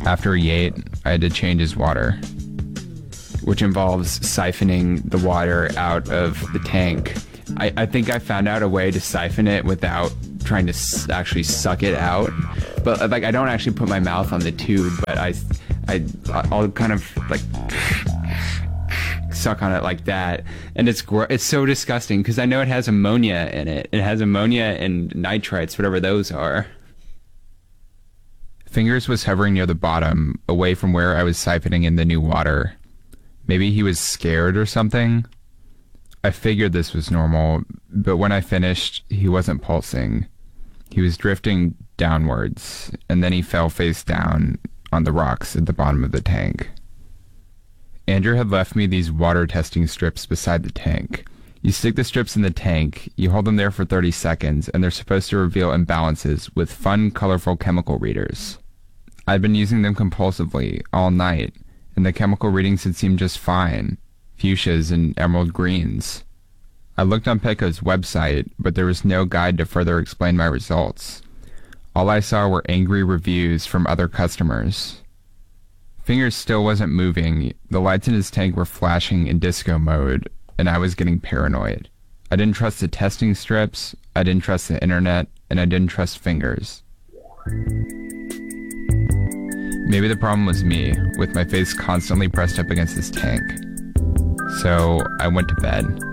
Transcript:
After he ate, I had to change his water, which involves siphoning the water out of the tank. I think I found out a way to siphon it without trying to actually suck it out. But like, I don't actually put my mouth on the tube, but I'll kind of like suck on it like that, and it's so disgusting because I know it has ammonia in it. It has ammonia and nitrites, whatever those are. Fingers was hovering near the bottom, away from where I was siphoning in the new water. Maybe he was scared or something. I figured this was normal, but when I finished, he wasn't pulsing. He was drifting downwards, and then he fell face down on the rocks at the bottom of the tank. Andrew had left me these water testing strips beside the tank. You stick the strips in the tank, you hold them there for 30 seconds, and they're supposed to reveal imbalances with fun, colorful chemical readers. I'd been using them compulsively all night, and the chemical readings had seemed just fine. Fuchsias and emerald greens. I looked on Petco's website, but there was no guide to further explain my results. All I saw were angry reviews from other customers. Fingers still wasn't moving, the lights in his tank were flashing in disco mode, and I was getting paranoid. I didn't trust the testing strips, I didn't trust the internet, and I didn't trust Fingers. Maybe the problem was me, with my face constantly pressed up against this tank. So I went to bed.